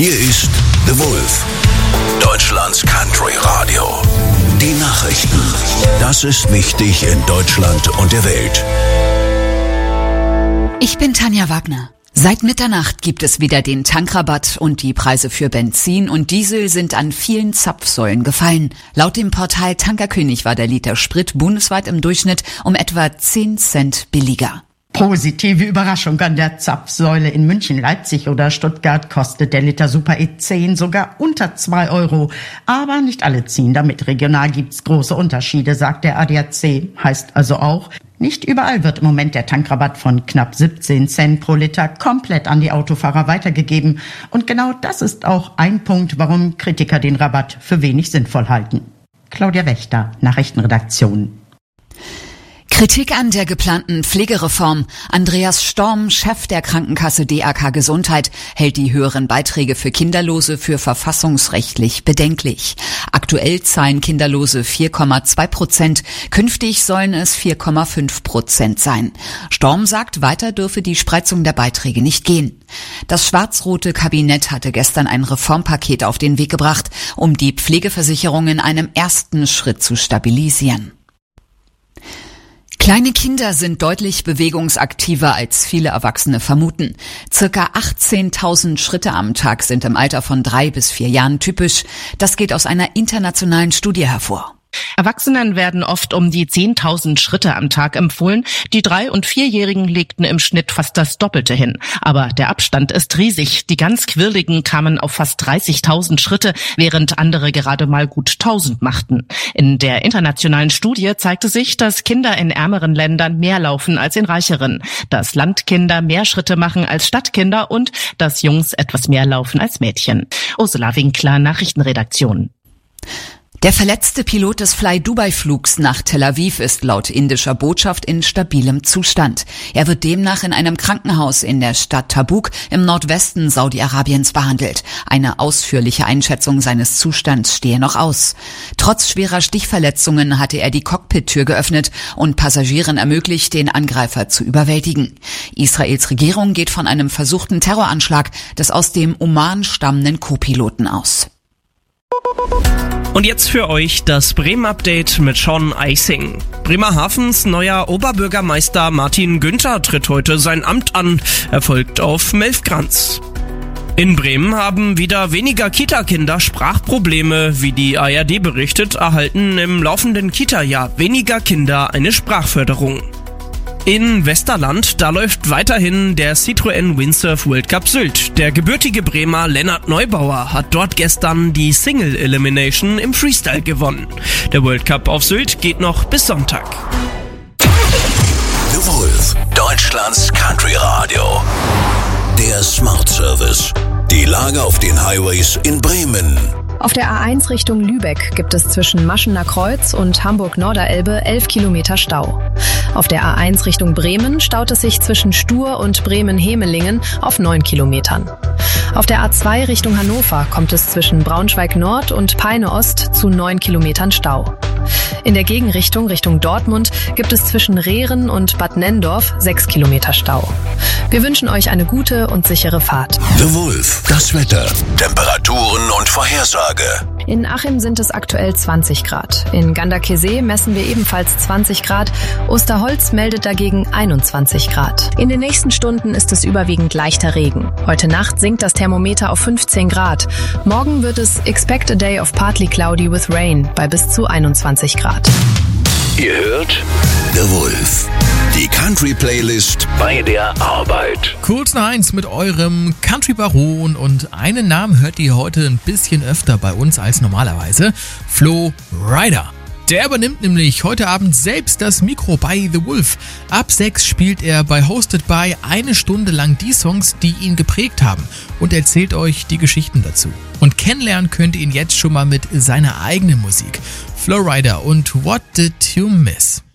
Hier ist The Wolf, Deutschlands Country Radio. Die Nachrichten. Das ist wichtig in Deutschland und der Welt. Ich bin Tanja Wagner. Seit Mitternacht gibt es wieder den Tankrabatt und die Preise für Benzin und Diesel sind an vielen Zapfsäulen gefallen. Laut dem Portal Tankerkönig war der Liter Sprit bundesweit im Durchschnitt um etwa 10 Cent billiger. Positive Überraschung an der Zapfsäule. In München, Leipzig oder Stuttgart kostet der Liter Super E10 sogar unter 2 Euro. Aber nicht alle ziehen damit. Regional gibt's große Unterschiede, sagt der ADAC. Heißt also auch, nicht überall wird im Moment der Tankrabatt von knapp 17 Cent pro Liter komplett an die Autofahrer weitergegeben. Und genau das ist auch ein Punkt, warum Kritiker den Rabatt für wenig sinnvoll halten. Claudia Wächter, Nachrichtenredaktion. Kritik an der geplanten Pflegereform. Andreas Storm, Chef der Krankenkasse DAK Gesundheit, hält die höheren Beiträge für Kinderlose für verfassungsrechtlich bedenklich. Aktuell zahlen Kinderlose 4,2%, künftig sollen es 4,5% sein. Storm sagt, weiter dürfe die Spreizung der Beiträge nicht gehen. Das schwarz-rote Kabinett hatte gestern ein Reformpaket auf den Weg gebracht, um die Pflegeversicherung in einem ersten Schritt zu stabilisieren. Kleine Kinder sind deutlich bewegungsaktiver, als viele Erwachsene vermuten. Circa 18.000 Schritte am Tag sind im Alter von 3 bis 4 Jahren typisch. Das geht aus einer internationalen Studie hervor. Erwachsenen werden oft um die 10.000 Schritte am Tag empfohlen. Die 3- und 4-Jährigen legten im Schnitt fast das Doppelte hin. Aber der Abstand ist riesig. Die ganz Quirligen kamen auf fast 30.000 Schritte, während andere gerade mal gut 1.000 machten. In der internationalen Studie zeigte sich, dass Kinder in ärmeren Ländern mehr laufen als in reicheren, dass Landkinder mehr Schritte machen als Stadtkinder und dass Jungs etwas mehr laufen als Mädchen. Ursula Winkler, Nachrichtenredaktion. Der verletzte Pilot des Fly-Dubai-Flugs nach Tel Aviv ist laut indischer Botschaft in stabilem Zustand. Er wird demnach in einem Krankenhaus in der Stadt Tabuk im Nordwesten Saudi-Arabiens behandelt. Eine ausführliche Einschätzung seines Zustands stehe noch aus. Trotz schwerer Stichverletzungen hatte er die Cockpit-Tür geöffnet und Passagieren ermöglicht, den Angreifer zu überwältigen. Israels Regierung geht von einem versuchten Terroranschlag des aus dem Oman stammenden Co-Piloten aus. Und jetzt für euch das Bremen-Update mit Sean Eising. Bremerhavens neuer Oberbürgermeister Martin Günther tritt heute sein Amt an. Er folgt auf Melf Granz. In Bremen haben wieder weniger Kita-Kinder Sprachprobleme. Wie die ARD berichtet, erhalten im laufenden Kita-Jahr weniger Kinder eine Sprachförderung. In Westerland, da läuft weiterhin der Citroën Windsurf World Cup Sylt. Der gebürtige Bremer Lennart Neubauer hat dort gestern die Single Elimination im Freestyle gewonnen. Der World Cup auf Sylt geht noch bis Sonntag. The Wolf, Deutschlands Country Radio. Der Smart Service. Die Lage auf den Highways in Bremen. Auf der A1 Richtung Lübeck gibt es zwischen Maschener Kreuz und Hamburg-Norderelbe 11 Kilometer Stau. Auf der A1 Richtung Bremen staut es sich zwischen Stur und Bremen-Hemelingen auf 9 Kilometern. Auf der A2 Richtung Hannover kommt es zwischen Braunschweig-Nord und Peine-Ost zu 9 Kilometern Stau. In der Gegenrichtung Richtung Dortmund gibt es zwischen Rehren und Bad Nenndorf 6 Kilometer Stau. Wir wünschen euch eine gute und sichere Fahrt. The Wolf, das Wetter, Temperaturen und Vorhersage. In Achim sind es aktuell 20 Grad. In Ganderkesee messen wir ebenfalls 20 Grad. Osterholz meldet dagegen 21 Grad. In den nächsten Stunden ist es überwiegend leichter Regen. Heute Nacht sinkt das Thermometer auf 15 Grad. Morgen wird es Expect a Day of Partly Cloudy with Rain bei bis zu 21 Grad. Ihr hört The Wolf, die Country-Playlist bei der Arbeit. Kurz nach 1 mit eurem Country-Baron und einen Namen hört ihr heute ein bisschen öfter bei uns als normalerweise. Flo Rida. Der übernimmt nämlich heute Abend selbst das Mikro bei The Wolf. Ab 6 spielt er bei Hosted by 1 Stunde lang die Songs, die ihn geprägt haben und erzählt euch die Geschichten dazu. Und kennenlernen könnt ihr ihn jetzt schon mal mit seiner eigenen Musik. Flo Rida und What Did You Miss?